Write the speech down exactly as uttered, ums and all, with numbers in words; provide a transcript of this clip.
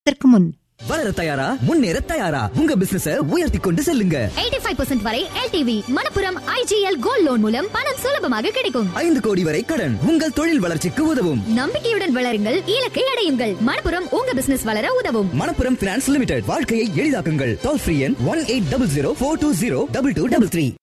இதற்கு முன் வளர தயாரா முன்னேற தயாரா உங்க பிசினஸ உயர்த்தி கொண்டு செல்லுங்க. எண்பத்தி ஐந்து சதவீதம் வரை L T V Manappuram I G L gold loan மூலம் பணம் சுலபமாக கிடைக்கும். ஐந்து கோடி வரை கடன் உங்கள் தொழில் வளர்ச்சிக்கு உதவும். நம்பிக்கையுடன் வளருங்கள், இலக்கை அடையுங்கள். மணப்புரம் உங்க பிசினஸ் வளர உதவும். மணப்புரம் பினான்ஸ் லிமிடெட், வாழ்க்கையை எளிதாக்குங்கள். டோல் ஃப்ரீ எண் one eight double zero four two zero double two double three.